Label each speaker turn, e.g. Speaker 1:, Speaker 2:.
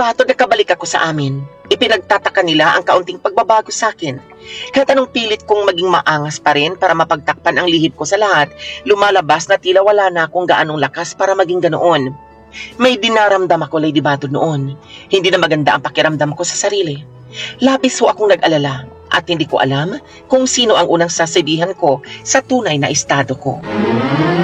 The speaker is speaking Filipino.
Speaker 1: Bato nakabalik ako sa amin. Ipinagtataka nila ang kaunting pagbabago sa akin. Kahit anong pilit kong maging maangas pa rin para mapagtakpan ang lihim ko sa lahat, lumalabas na tila wala na akong gaanong lakas para maging ganoon. May dinaramdam ako, Lady Bato, noon. Hindi na maganda ang pakiramdam ko sa sarili. Labis ho akong nag-alala at hindi ko alam kung sino ang unang sasabihan ko sa tunay na estado ko.